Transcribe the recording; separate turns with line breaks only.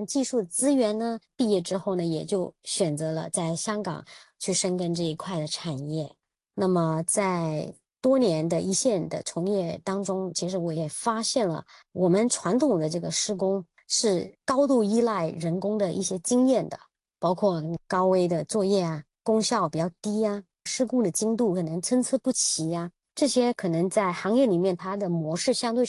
技术资源呢，毕业之后呢，也就选择了在香港去深耕这一块的产业。那么在多年的一线的从业当中，其实我也发现了，我们传统的这个施工是高度依赖人工的一些经验的，包括高危的作业啊，功效比较低啊，施工的精度可能参差不齐呀、这些可能在行业里面它的模式相对